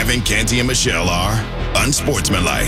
Kevin, Canty, and Michelle are unsportsmanlike.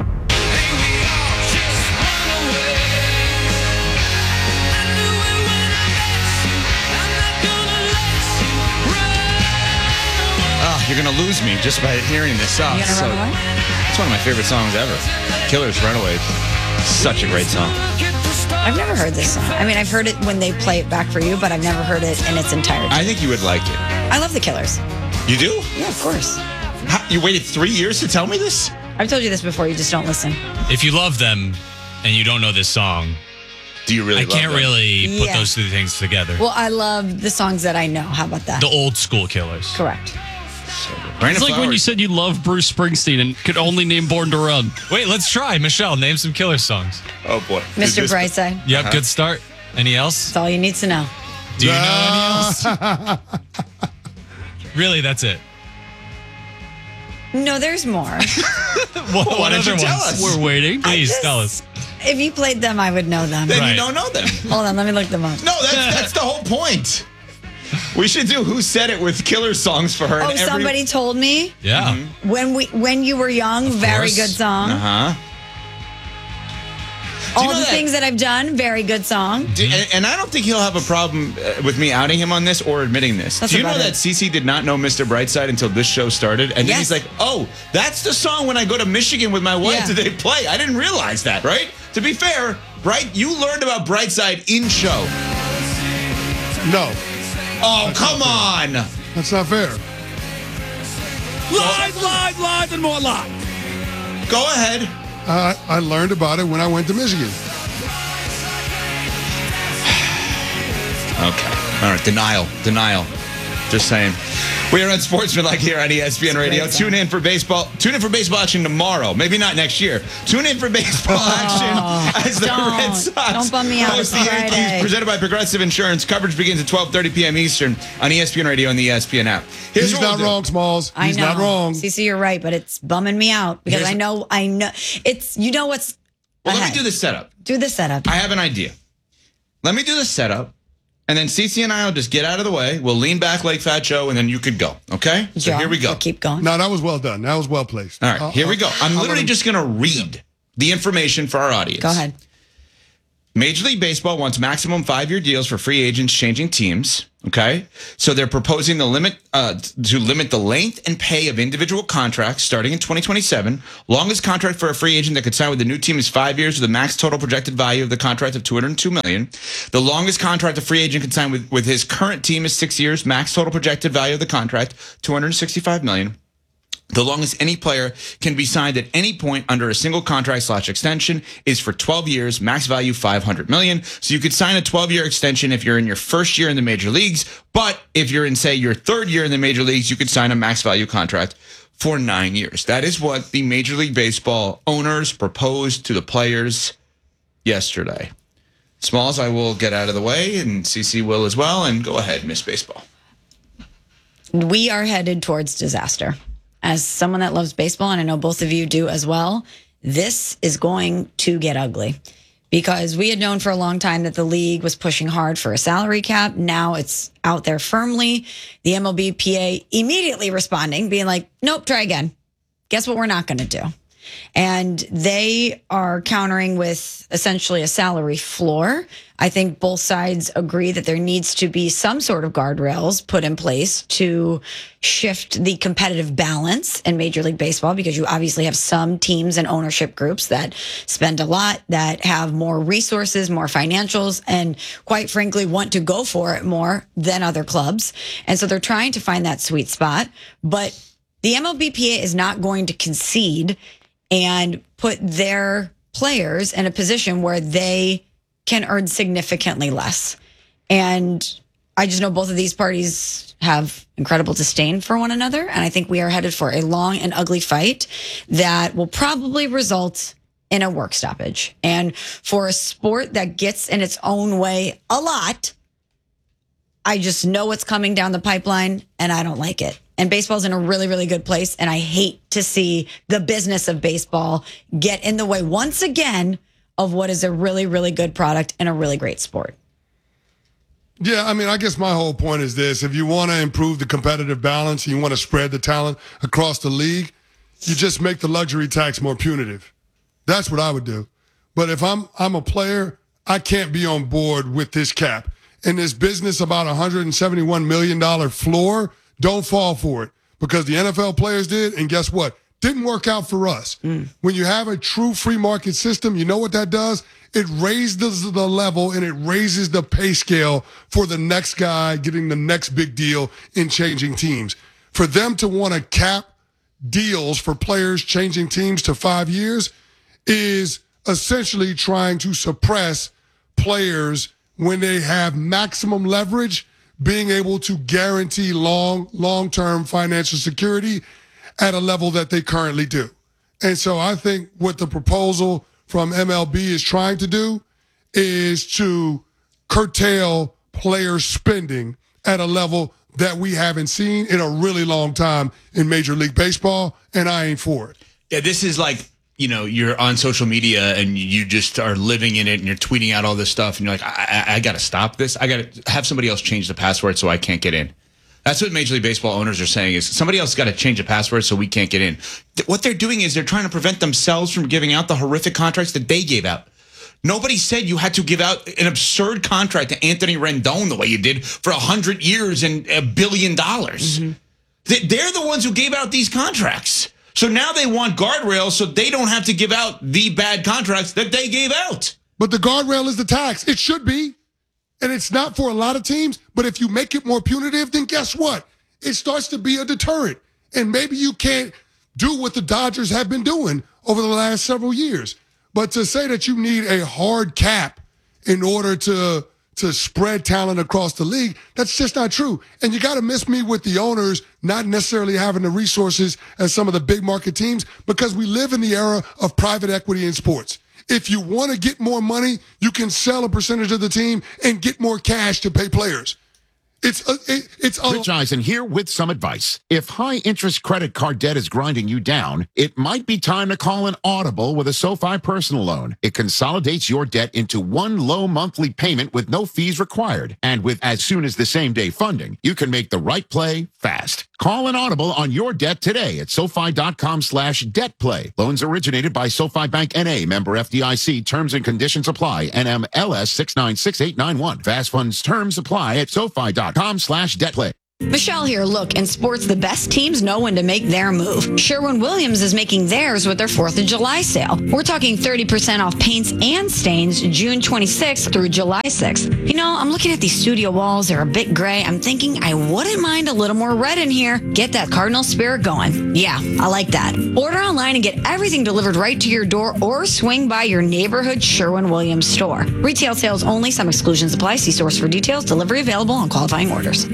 You're going to lose me just by hearing this song. You gonna run away? It's one of my favorite songs ever. Killers Runaway. Such a great song. I've never heard this song. I mean, I've heard it when they play it back for you, but I've never heard it in its entirety. I think you would like it. I love the Killers. You do? Yeah, of course. You waited 3 years to tell me this? I've told you this before. You just don't listen. If you love them and you don't know this song, do you really? I can't really put Yeah. those two things together. Well, I love the songs that I know. How about that? The old school Killers. Correct. It's like when you said you love Bruce Springsteen and could only name Born to Run. Wait, let's try. Michelle, name some Killers songs. Oh, boy. Mr. Brightside. Yep, good start. Any else? That's all you need to know. Do you know any else? Really, that's it? No, there's more. What why don't other you tell ones? us? We're waiting. Please tell us. If you played them, I would know them. Then Right. you don't know them. Hold on, let me look them up. No, that's the whole point. We should do Who Said It with Killer songs for her. Oh, and somebody told me Yeah. when you were young, very course. good song. Uh-huh. All you know the that- things that I've done, very good song. And I don't think he'll have a problem with me outing him on this or admitting this. That's Do you know about that it. CeCe did not know Mr. Brightside until this show started? And then Yes. he's like, oh, that's the song when I go to Michigan with my wife Yeah. that they play. I didn't realize that, right? To be fair, you learned about Brightside in show. No, Oh, come on. that's not fair. Live, and more live. Go ahead. I learned about it when I went to Michigan. Okay. All right. Denial. Just saying. We are on Sportsmanlike here on ESPN Radio. great song. Tune in for baseball action tomorrow. Maybe not next year. Tune in for baseball action as the don't. Red Sox Don't bum me out. host the It's Yankees. Friday. Presented by Progressive Insurance. Coverage begins at 12:30 p.m. Eastern on ESPN Radio and the ESPN app. Here's He's what we'll not do. wrong, Smalls. I He's know. not wrong. CC, you're right, but it's bumming me out because Here's- I know it's what's Well, let ahead. me do the setup. Do the setup. I have an idea. Let me do the setup. And then CeCe and I will just get out of the way. We'll lean back like Fat Joe, and then you could go. Okay? So Joe, here we go. we'll keep going. No, that was well done. That was well placed. All right, here we go. I'm literally just going to read the information for our audience. Go ahead. Major League Baseball wants maximum 5-year deals for free agents changing teams. Okay, so they're proposing to limit the length and pay of individual contracts starting in 2027. Longest contract for a free agent that could sign with the new team is 5 years with a max total projected value of the contract of $202 million. The longest contract a free agent can sign with his current team is 6 years, max total projected value of the contract $265 million. The longest any player can be signed at any point under a single contract/extension is for 12 years, max value $500 million. So you could sign a 12-year extension if you're in your first year in the major leagues. But if you're in, say, your third year in the major leagues, you could sign a max value contract for 9 years. That is what the Major League Baseball owners proposed to the players yesterday. Smalls, I will get out of the way, and CC will as well. And go ahead, Miss Baseball. We are headed towards disaster. As someone that loves baseball, and I know both of you do as well, this is going to get ugly because we had known for a long time that the league was pushing hard for a salary cap. Now it's out there firmly. The MLBPA immediately responding, being like, nope, try again. Guess what we're not going to do? And they are countering with essentially a salary floor. I think both sides agree that there needs to be some sort of guardrails put in place to shift the competitive balance in Major League Baseball, because you obviously have some teams and ownership groups that spend a lot, that have more resources, more financials, and quite frankly want to go for it more than other clubs. And so they're trying to find that sweet spot. But the MLBPA is not going to concede and put their players in a position where they can earn significantly less. And I just know both of these parties have incredible disdain for one another. And I think we are headed for a long and ugly fight that will probably result in a work stoppage. And for a sport that gets in its own way a lot, I just know what's coming down the pipeline and I don't like it. And baseball's in a really, really good place. And I hate to see the business of baseball get in the way once again of what is a really, really good product and a really great sport. Yeah, I mean, I guess my whole point is this. If you want to improve the competitive balance, you want to spread the talent across the league, you just make the luxury tax more punitive. That's what I would do. But if I'm a player, I can't be on board with this cap. In this business about $171 million floor, don't fall for it, because the NFL players did, and guess what? Didn't work out for us. When you have a true free market system, you know what that does? It raises the level and it raises the pay scale for the next guy getting the next big deal in changing teams. For them to want to cap deals for players changing teams to 5 years is essentially trying to suppress players when they have maximum leverage, being able to guarantee long-term financial security at a level that they currently do. And so I think what the proposal from MLB is trying to do is to curtail player spending at a level that we haven't seen in a really long time in Major League Baseball, and I ain't for it. Yeah, this is like, you know, you're on social media and you just are living in it and you're tweeting out all this stuff and you're like, I got to stop this. I got to have somebody else change the password so I can't get in. That's what Major League Baseball owners are saying, is somebody else got to change the password so we can't get in. What they're doing is they're trying to prevent themselves from giving out the horrific contracts that they gave out. Nobody said you had to give out an absurd contract to Anthony Rendon the way you did for 100 years and $1 billion. Mm-hmm. They're the ones who gave out these contracts. So now they want guardrails so they don't have to give out the bad contracts that they gave out. But the guardrail is the tax. It should be. And it's not for a lot of teams, but if you make it more punitive, then guess what? It starts to be a deterrent. And maybe you can't do what the Dodgers have been doing over the last several years. But to say that you need a hard cap in order to spread talent across the league, that's just not true. And you got to miss me with the owners not necessarily having the resources as some of the big market teams, because we live in the era of private equity in sports. If you want to get more money, you can sell a percentage of the team and get more cash to pay players. Rich Eisen here with some advice. If high-interest credit card debt is grinding you down, it might be time to call an Audible with a SoFi personal loan. It consolidates your debt into one low monthly payment with no fees required. And with as soon as the same-day funding, you can make the right play fast. Call an Audible on your debt today at SoFi.com/debtplay. Loans originated by SoFi Bank N.A., member FDIC. Terms and conditions apply. NMLS 696891. Fast funds terms apply at SoFi.com/debtplay. Michelle here. Look, in sports, the best teams know when to make their move. Sherwin-Williams is making theirs with their 4th of July sale. We're talking 30% off paints and stains June 26th through July 6th. You know, I'm looking at these studio walls. They're a bit gray. I'm thinking I wouldn't mind a little more red in here. Get that Cardinal spirit going. Yeah, I like that. Order online and get everything delivered right to your door, or swing by your neighborhood Sherwin-Williams store. Retail sales only. Some exclusions apply. See source for details. Delivery available on qualifying orders.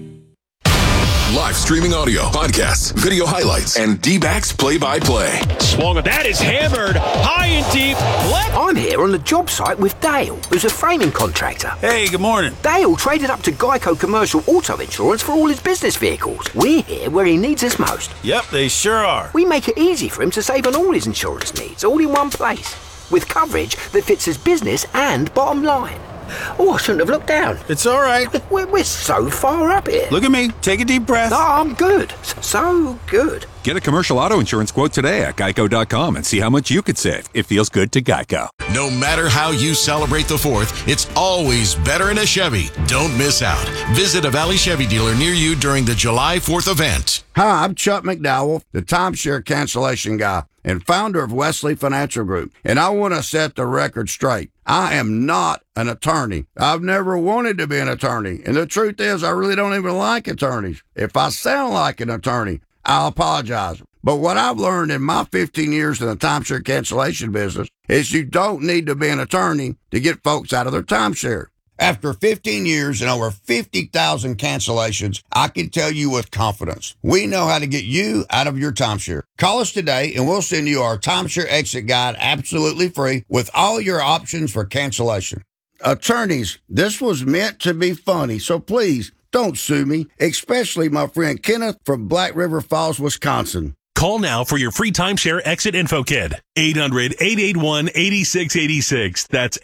Live streaming audio, podcasts, video highlights, and D-backs play-by-play. Swung, that is hammered high and deep left. I'm here on the job site with Dale, who's a framing contractor. Hey, good morning. Dale traded up to Geico Commercial Auto Insurance for all his business vehicles. We're here where he needs us most. Yep, they sure are. We make it easy for him to save on all his insurance needs, all in one place, with coverage that fits his business and bottom line. Oh, I shouldn't have looked down. It's all right. We're so far up here. Look at me. Take a deep breath. Oh, I'm good. So good. Get a commercial auto insurance quote today at Geico.com and see how much you could save. It feels good to Geico. No matter how you celebrate the 4th, it's always better in a Chevy. Don't miss out. Visit a Valley Chevy dealer near you during the July 4th event. Hi, I'm Chuck McDowell, the timeshare cancellation guy and founder of Wesley Financial Group, and I want to set the record straight. I am not an attorney. I've never wanted to be an attorney, and the truth is I really don't even like attorneys. If I sound like an attorney, I'll apologize. But what I've learned in my 15 years in the timeshare cancellation business is you don't need to be an attorney to get folks out of their timeshare. After 15 years and over 50,000 cancellations, I can tell you with confidence, we know how to get you out of your timeshare. Call us today and we'll send you our timeshare exit guide absolutely free with all your options for cancellation. Attorneys, this was meant to be funny, so please don't sue me, especially my friend Kenneth from Black River Falls, Wisconsin. Call now for your free timeshare exit info kit. 800-881-8686. That's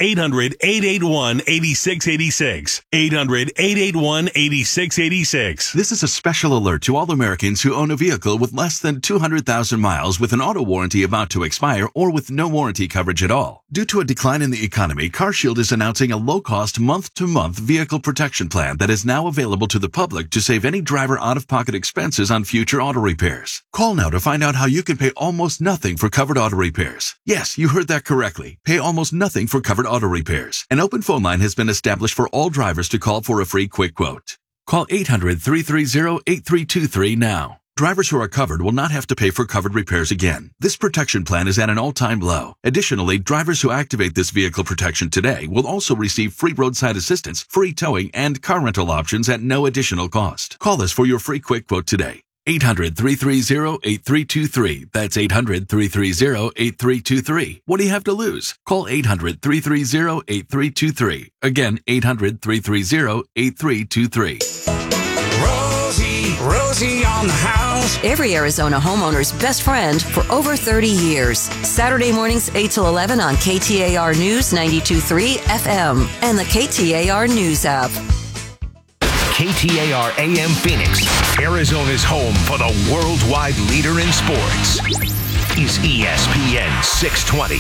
800-881-8686. 800-881-8686. This is a special alert to all Americans who own a vehicle with less than 200,000 miles with an auto warranty about to expire or with no warranty coverage at all. Due to a decline in the economy, CarShield is announcing a low-cost month-to-month vehicle protection plan that is now available to the public to save any driver out-of-pocket expenses on future auto repairs. Call now to find out how you can pay almost nothing for covered auto repairs. Yes, you heard that correctly. Pay almost nothing for covered auto repairs. An open phone line has been established for all drivers to call for a free quick quote. Call 800-330-8323 now. Drivers who are covered will not have to pay for covered repairs again. This protection plan is at an all-time low. Additionally, drivers who activate this vehicle protection today will also receive free roadside assistance, free towing, and car rental options at no additional cost. Call us for your free quick quote today. 800-330-8323. That's 800-330-8323. What do you have to lose? Call 800-330-8323. Again, 800-330-8323. Rosie on the house. Every Arizona homeowner's best friend for over 30 years. Saturday mornings 8 till 11 on KTAR News 92.3 FM and the KTAR News app. KTAR AM Phoenix, Arizona's home for the worldwide leader in sports, is ESPN 620.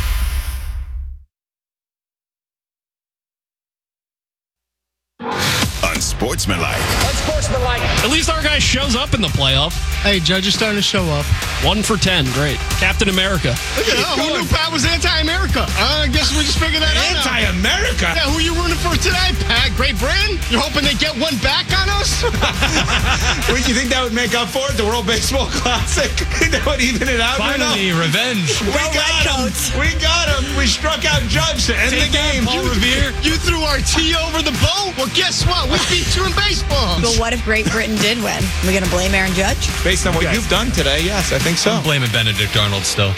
Unsportsmanlike. At least our guy shows up in the playoff. Hey, Judge is starting to show up. 1 for 10. Great. Captain America. Look at that. Who knew Pat was anti-America? I guess we just figured that out. Anti-America? Yeah, who you rooting for today, Pat? Great Britain? You hoping they get one back on us? Wait, you think that would make up for it? The World Baseball Classic? That would even it out? Finally, revenge. We got him. We got him. We struck out Judge to end the game. Paul Revere. You threw our tea over the boat? Well, guess what? We beat you in baseball. But what if Great Britain did win? Are we going to blame Aaron Judge? Based on what you've done today, yes, I think so. I'm blaming Benedict Arnold still.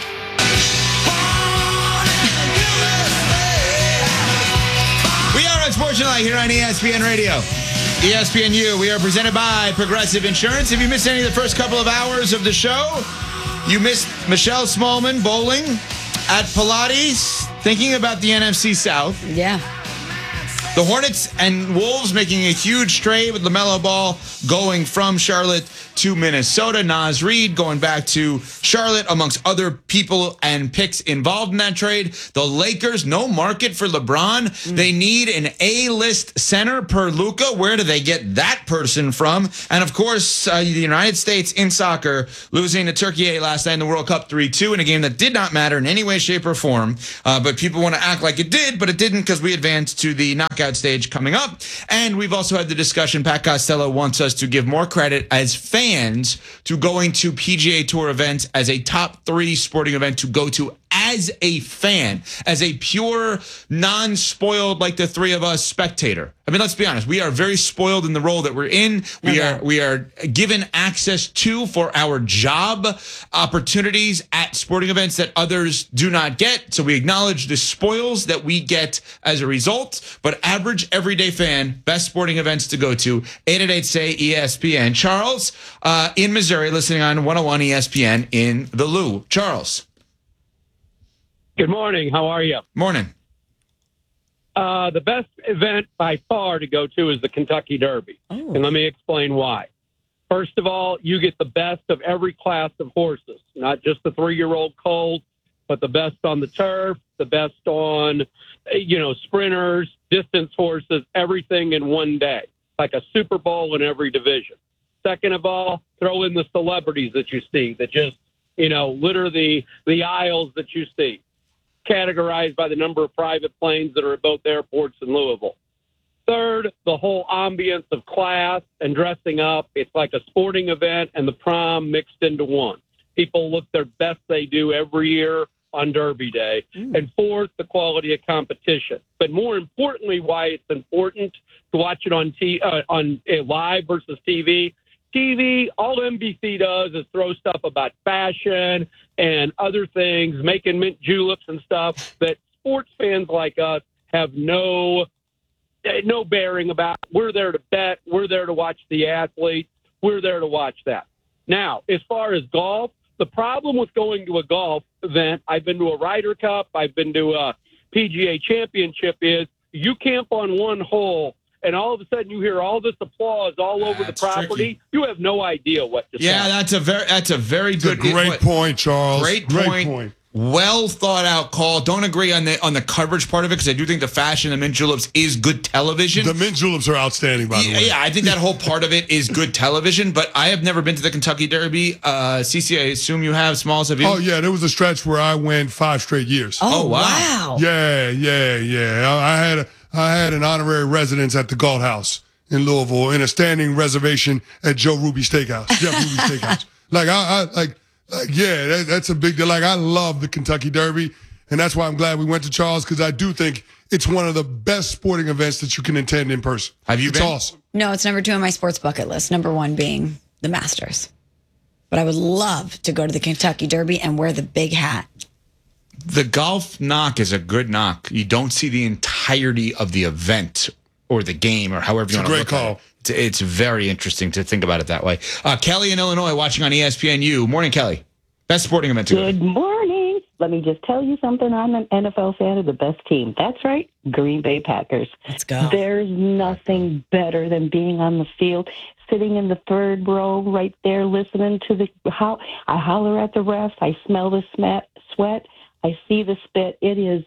We are Unsportsmanlike here on ESPN Radio. ESPNU, we are presented by Progressive Insurance. If you missed any of the first couple of hours of the show, you missed Michelle Smallman bowling at Pilates, thinking about the NFC South. Yeah. The Hornets and Wolves making a huge trade with LaMelo Ball going from Charlotte to Minnesota. Naz Reid going back to Charlotte, amongst other people and picks involved in that trade. The Lakers, no market for LeBron. They need an A-list center per Luka. Where do they get that person from? And of course, the United States in soccer losing to Turkey last night in the World Cup 3-2 in a game that did not matter in any way, shape, or form. But people want to act like it did, but it didn't because we advanced to the knockout stage coming up. And we've also had the discussion. Pat Costello wants us to give more credit as fans to going to PGA Tour events as a top 3 sporting event to go to as a fan, as a pure, non-spoiled, like the three of us, spectator. I mean, let's be honest. We are very spoiled in the role that we're in. We are given access to for our job opportunities at sporting events that others do not get. So we acknowledge the spoils that we get as a result. But average, everyday fan, best sporting events to go to, 888-SAY-ESPN. Charles in Missouri, listening on 101 ESPN in the Lou. Charles. Good morning. How are you? Morning. The best event by far to go to is the Kentucky Derby. And let me explain why. First of all, you get the best of every class of horses, not just the 3-year-old colt, but the best on the turf, the best on, sprinters, distance horses, everything in one day, like a Super Bowl in every division. Second of all, throw in the celebrities that you see that just, litter the aisles that you see, categorized by the number of private planes that are at both airports in Louisville. Third, the whole ambience of class and dressing up. It's like a sporting event and the prom mixed into one. People look their best they do every year on Derby Day. And fourth, the quality of competition. But more importantly, why it's important to watch it on live versus TV. TV, all NBC does is throw stuff about fashion and other things, making mint juleps and stuff that sports fans like us have no bearing about. We're there to bet. We're there to watch the athletes. We're there to watch that. Now, as far as golf, the problem with going to a golf event, I've been to a Ryder Cup, I've been to a PGA Championship, is you camp on one hole and all of a sudden you hear all this applause all over the property. Tricky. You have no idea what to say. Yeah, that's a very good great point, Charles. Great point. Well thought out call. Don't agree on the coverage part of it because I do think the fashion, the mint juleps is good television. The mint juleps are outstanding, by the way. Yeah, I think that whole part of it is good television. But I have never been to the Kentucky Derby. CC, I assume you have. Smalls, have you? Oh yeah, there was a stretch where I went 5 straight years. Oh wow. Yeah. I had an honorary residence at the Galt House in Louisville and a standing reservation at Joe Ruby Steakhouse. Jeff Ruby Steakhouse. That's a big deal. Like, I love the Kentucky Derby, and that's why I'm glad we went to Charles, because I do think it's one of the best sporting events that you can attend in person. Have you been? It's awesome. No, it's number 2 on my sports bucket list. Number 1 being the Masters. But I would love to go to the Kentucky Derby and wear the big hat. The golf knock is a good knock. You don't see the entirety of the event or the game or however you want to look at it. It's very interesting to think about it that way. Kelly in Illinois watching on ESPNU. Morning, Kelly. Best sporting event to go to. Good morning. Let me just tell you something. I'm an NFL fan of the best team. That's right, Green Bay Packers. Let's go. There's nothing better than being on the field, sitting in the third row right there, listening to I holler at the refs. I smell the sweat. I see the spit. It is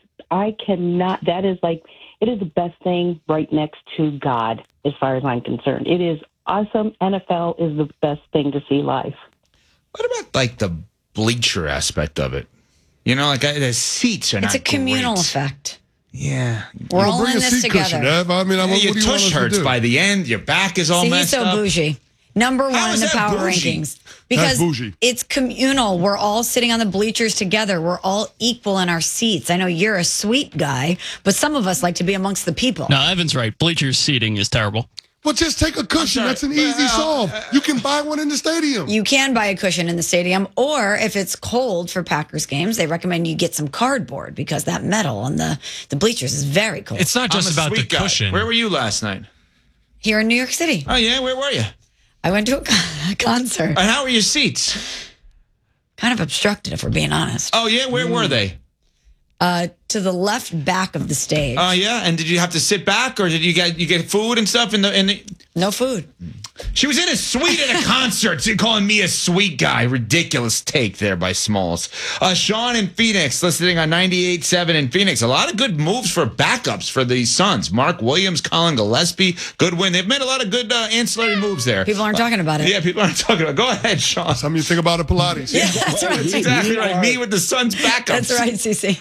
the best thing right next to God, as far as I'm concerned. It is awesome. NFL is the best thing to see live. What about like the bleacher aspect of it? You know, like the seats are not It's a communal great. effect. Yeah. We're all in this together. Cushion, Ev. I mean, your tush hurts by the end. Your back is all messed up. He's so bougie. Number 1 in the power bougie? rankings. Because it's communal. We're all sitting on the bleachers together. We're all equal in our seats. I know you're a sweet guy, but some of us like to be amongst the people. No, Evan's right. Bleachers seating is terrible. Well, just take a cushion. That's an easy solve. You can buy one in the stadium. You can buy a cushion in the stadium, or if it's cold for Packers games, they recommend you get some cardboard because that metal on the bleachers is very cold. It's not just about the cushion. Where were you last night? Here in New York City. Oh, yeah? Where were you? I went to a concert. And how were your seats? Kind of obstructed, if we're being honest. Oh, yeah? Where were they? To the left back of the stage. Oh, yeah? And did you have to sit back, or did you get food and stuff in the... No food. She was in a suite at a concert. So you're calling me a sweet guy. Ridiculous take there by Smalls. Sean in Phoenix, listening on 98.7 in Phoenix. A lot of good moves for backups for the Suns. Mark Williams, Colin Gillespie, good win. They've made a lot of good ancillary moves there. People aren't talking about it. Yeah, people aren't talking about it. Go ahead, Sean. Something you think about at Pilates. Yeah, that's right. That's exactly right. Me with the Suns backups. That's right, CC.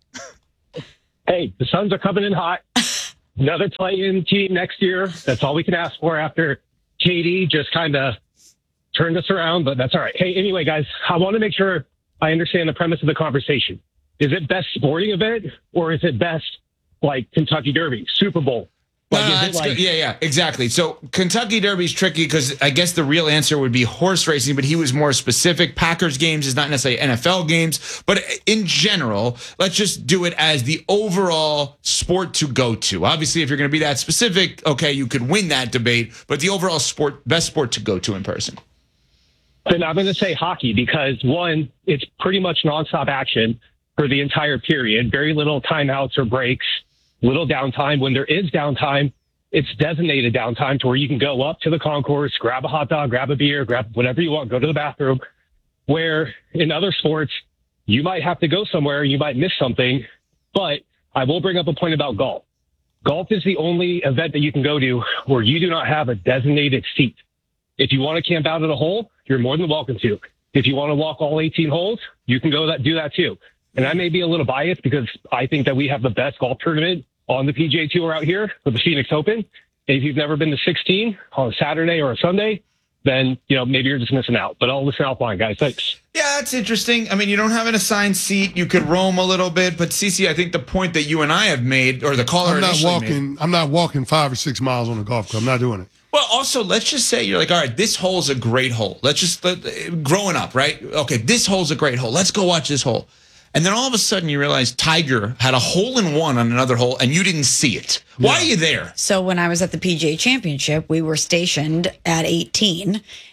Hey, the Suns are coming in hot. Another play-in team next year. That's all we can ask for after KD just kind of turned us around, but that's all right. Hey, anyway, guys, I want to make sure I understand the premise of the conversation. Is it best sporting event, or is it best, like, Kentucky Derby, Super Bowl? Like, yeah, exactly. So Kentucky Derby's tricky because I guess the real answer would be horse racing, but he was more specific. Packers games is not necessarily NFL games, but in general, let's just do it as the overall sport to go to. Obviously, if you're going to be that specific, okay, you could win that debate, but the overall best sport to go to in person. Then I'm going to say hockey because, one, it's pretty much nonstop action for the entire period. Very little timeouts or breaks. Little downtime. When there is downtime, it's designated downtime to where you can go up to the concourse, grab a hot dog, grab a beer, grab whatever you want, go to the bathroom. Where in other sports, you might have to go somewhere, you might miss something. But I will bring up a point about golf. Golf is the only event that you can go to where you do not have a designated seat. If you want to camp out at a hole, you're more than welcome to. If you want to walk all 18 holes, you can do that too. And I may be a little biased because I think that we have the best golf tournament on the PGA Tour out here with the Phoenix Open. And if you've never been to 16 on a Saturday or a Sunday, then, maybe you're just missing out. But I'll listen offline, guys. Thanks. Yeah, that's interesting. I mean, you don't have an assigned seat. You could roam a little bit. But, Cece, I think the point that you and I have made, or the caller I'm not walking 5 or 6 miles on a golf club. I'm not doing it. Well, also, let's just say you're like, all right, this hole's a great hole. Growing up, right? Okay, this hole's a great hole. Let's go watch this hole. And then all of a sudden you realize Tiger had a hole-in-one on another hole and you didn't see it. Why are you there? So when I was at the PGA Championship, we were stationed at 18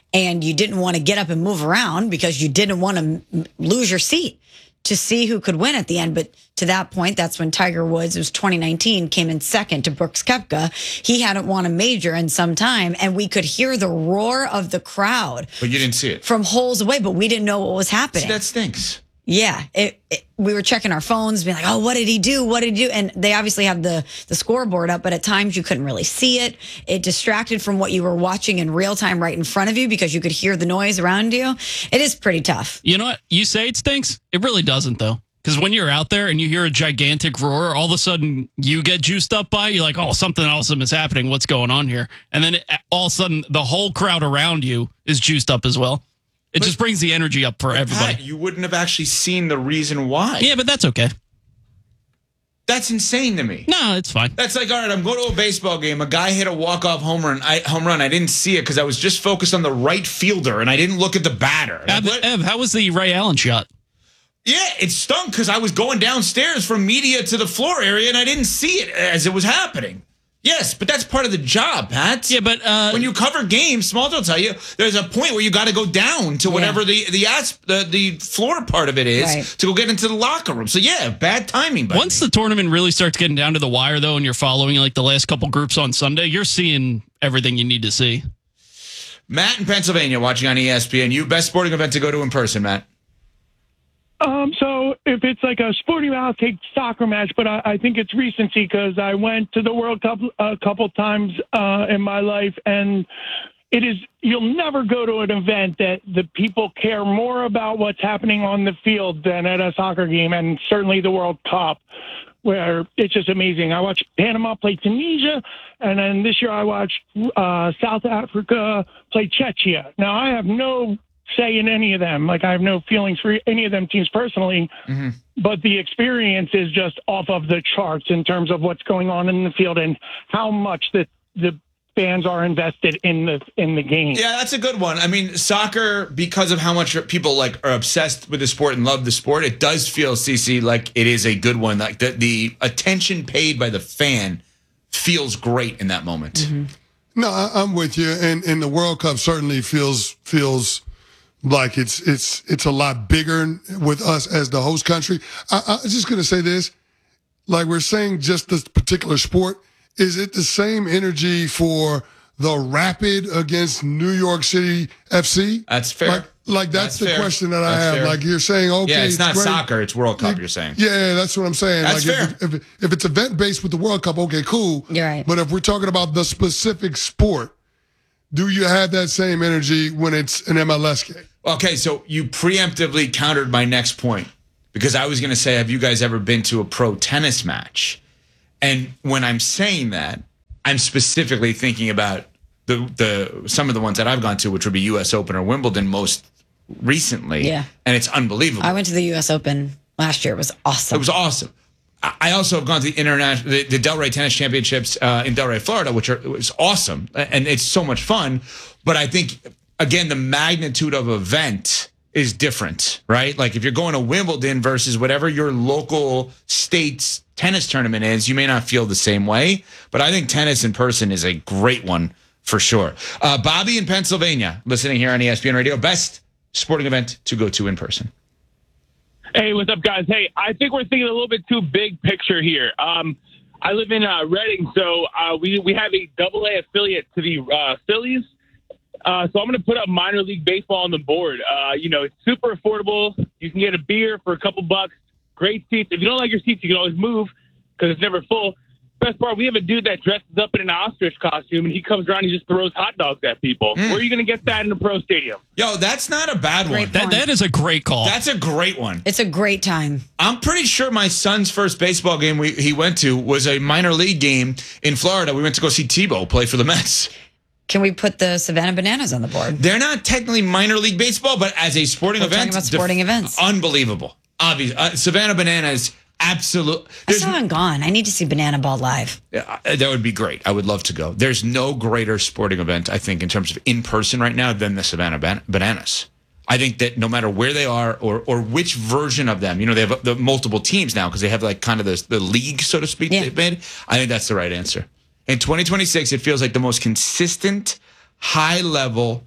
and you didn't want to get up and move around because you didn't want to lose your seat to see who could win at the end. But to that point, that's when Tiger Woods, it was 2019, came in second to Brooks Koepka. He hadn't won a major in some time, and we could hear the roar of the crowd. But you didn't see it. From holes away, but we didn't know what was happening. See, that stinks. Yeah, we were checking our phones, being like, "Oh, what did he do? What did he do?" And they obviously have the scoreboard up, but at times you couldn't really see it. It distracted from what you were watching in real time right in front of you because you could hear the noise around you. It is pretty tough. You know what? You say it stinks. It really doesn't, though. Because when you're out there and you hear a gigantic roar, all of a sudden you get juiced up by it. You're like, oh, something awesome is happening. What's going on here? And then all of a sudden the whole crowd around you is juiced up as well. It just brings the energy up for everybody. Pat, you wouldn't have actually seen the reason why. Yeah, but that's okay. That's insane to me. No, it's fine. That's like, all right, I'm going to a baseball game. A guy hit a walk-off home run. I didn't see it because I was just focused on the right fielder, and I didn't look at the batter. Ev, how was the Ray Allen shot? Yeah, it stunk because I was going downstairs from media to the floor area, and I didn't see it as it was happening. Yes, but that's part of the job, Pat. Yeah, but when you cover games, Smalls will tell you, there's a point where you got to go down to whatever the floor part of it is to go get into the locker room. So yeah, bad timing. Once the tournament really starts getting down to the wire, though, and you're following like the last couple groups on Sunday, you're seeing everything you need to see. Matt in Pennsylvania watching on ESPN. You best sporting event to go to in person, Matt. So if it's like a sporting event, I'll take soccer match, but I think it's recency because I went to the World Cup a couple times in my life, and you'll never go to an event that the people care more about what's happening on the field than at a soccer game, and certainly the World Cup, where it's just amazing. I watched Panama play Tunisia, and then this year I watched South Africa play Czechia. Now, I have no say in any of them. Like, I have no feelings for any of them teams personally, but the experience is just off of the charts in terms of what's going on in the field and how much the fans are invested in the game. Yeah, that's a good one. I mean, soccer, because of how much people are obsessed with the sport and love the sport, it does feel, CC, like it is a good one. Like the attention paid by the fan feels great in that moment. No, I'm with you, and the World Cup certainly feels like it's a lot bigger with us as the host country. I'm just going to say this. Like we're saying just this particular sport, is it the same energy for the Rapid against New York City FC? That's fair. Like that's the question that I have. Fair. Like you're saying, okay, yeah, it's not great. Soccer, it's World Cup, you're saying. Yeah, that's what I'm saying. That's like fair. If it's event-based with the World Cup, okay, cool. You're right. But if we're talking about the specific sport, do you have that same energy when it's an MLS game? Okay, so you preemptively countered my next point because I was going to say, have you guys ever been to a pro tennis match? And when I'm saying that, I'm specifically thinking about the some of the ones that I've gone to, which would be U.S. Open or Wimbledon most recently. Yeah. And it's unbelievable. I went to the U.S. Open last year. It was awesome. It was awesome. I also have gone to the Delray Tennis Championships in Delray, Florida, which was awesome. And it's so much fun. But I think, again, the magnitude of event is different, right? Like if you're going to Wimbledon versus whatever your local state's tennis tournament is, you may not feel the same way. But I think tennis in person is a great one for sure. Bobby in Pennsylvania, listening here on ESPN Radio, best sporting event to go to in person. Hey, what's up, guys? Hey, I think we're thinking a little bit too big picture here. I live in Reading, so we have a AA affiliate to the Phillies. So I'm going to put up minor league baseball on the board. It's super affordable. You can get a beer for a couple bucks. Great seats. If you don't like your seats, you can always move because it's never full. Best part, we have a dude that dresses up in an ostrich costume, and he comes around and he just throws hot dogs at people. Where are you going to get that in a pro stadium? Yo, that's not a bad one. That is a great call. That's a great one. It's a great time. I'm pretty sure my son's first baseball game he went to was a minor league game in Florida. We went to go see Tebow play for the Mets. Can we put the Savannah Bananas on the board? They're not technically minor league baseball, but as a sporting event, talking about sporting events. Unbelievable. Obvious. Savannah Bananas. Absolutely. I saw him gone. I need to see Banana Ball live. Yeah, that would be great. I would love to go. There's no greater sporting event, I think, in terms of in person right now than the Savannah Bananas. I think that no matter where they are or which version of them, they have the multiple teams now because they have like kind of the league, so to speak, they've made. I think that's the right answer. In 2026, it feels like the most consistent, high level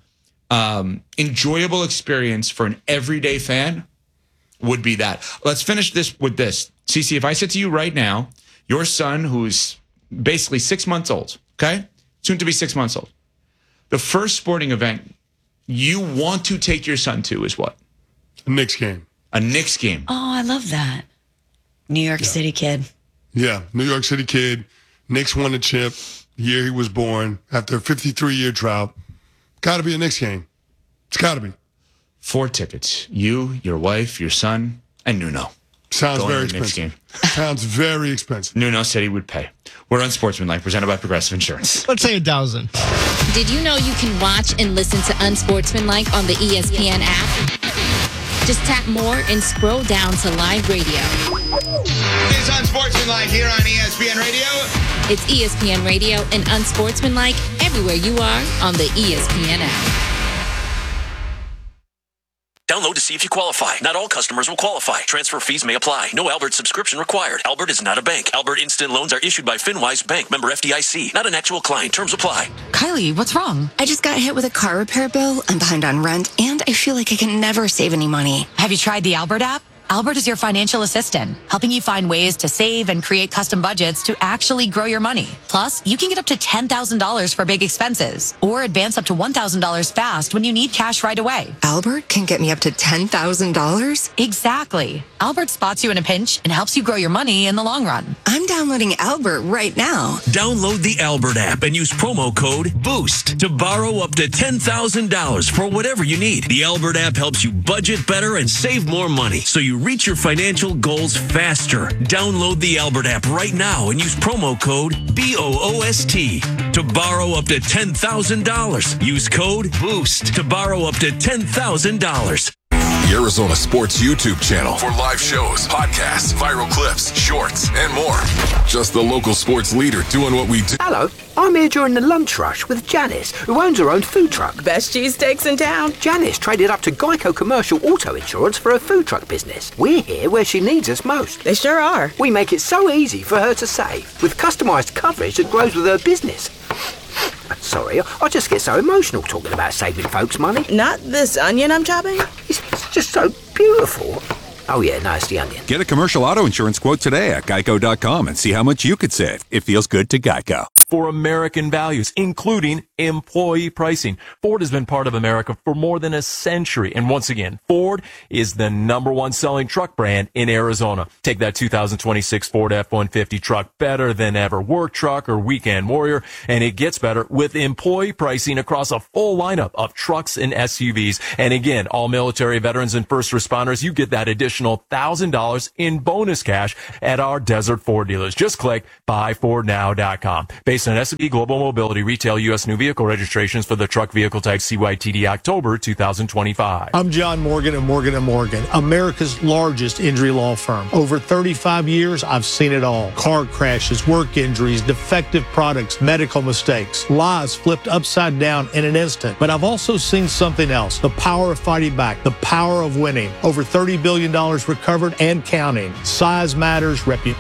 enjoyable experience for an everyday fan would be that. Let's finish this with this. Cece, if I said to you right now, your son, who's basically 6 months old, okay? Soon to be 6 months old. The first sporting event you want to take your son to is what? A Knicks game. A Knicks game. Oh, I love that. New York City kid. Yeah, New York City kid. Knicks won the chip the year he was born after a 53-year drought. Got to be a Knicks game. It's got to be. 4 tickets. You, your wife, your son, and Nuno. Sounds very expensive. Sounds very expensive. Nuno said he would pay. We're on Sportsmanlike, presented by Progressive Insurance. Let's say 1,000. Did you know you can watch and listen to Unsportsmanlike on the ESPN app? Just tap more and scroll down to live radio. It's Unsportsmanlike here on ESPN Radio. It's ESPN Radio and Unsportsmanlike everywhere you are on the ESPN app. Download to see if you qualify. Not all customers will qualify. Transfer fees may apply. No Albert subscription required. Albert is not a bank. Albert Instant Loans are issued by FinWise Bank, member FDIC. Not an actual client. Terms apply. Kylie, what's wrong? I just got hit with a car repair bill. I'm behind on rent, and I feel like I can never save any money. Have you tried the Albert app? Albert is your financial assistant, helping you find ways to save and create custom budgets to actually grow your money. Plus, you can get up to $10,000 for big expenses or advance up to $1,000 fast when you need cash right away. Albert can get me up to $10,000? Exactly. Albert spots you in a pinch and helps you grow your money in the long run. I'm downloading Albert right now. Download the Albert app and use promo code BOOST to borrow up to $10,000 for whatever you need. The Albert app helps you budget better and save more money, so you reach your financial goals faster. Download the Albert app right now and use promo code BOOST to borrow up to $10,000. Use code BOOST to borrow up to $10,000. The Arizona Sports YouTube channel for live shows, podcasts, viral clips, shorts, and more. Just the local sports leader doing what we do. Hello, I'm here during the lunch rush with Janice, who owns her own food truck. Best cheesesteaks in town. Janice traded up to Geico Commercial Auto Insurance for her food truck business. We're here where she needs us most. They sure are. We make it so easy for her to save, with customised coverage that grows with her business. Sorry, I just get so emotional talking about saving folks money. Not this onion I'm chopping? It's just so beautiful. Oh yeah, no, it's the onion. Get a commercial auto insurance quote today at geico.com and see how much you could save. It feels good to Geico. For American values, including employee pricing. Ford has been part of America for more than a century. And once again, Ford is the #1 selling truck brand in Arizona. Take that 2026 Ford F-150 truck, better than ever. Work truck or weekend warrior. And it gets better with employee pricing across a full lineup of trucks and SUVs. And again, all military veterans and first responders, you get that additional $1,000 in bonus cash at our Desert Ford dealers. Just click buyfordnow.com. Based on S&P Global Mobility retail U.S. new vehicle registrations for the truck vehicle type CYTD October 2025. I'm John Morgan of Morgan & Morgan, America's largest injury law firm. Over 35 years, I've seen it all. Car crashes, work injuries, defective products, medical mistakes, lives flipped upside down in an instant. But I've also seen something else, the power of fighting back, the power of winning. Over $30 billion recovered and counting. Size matters, reputation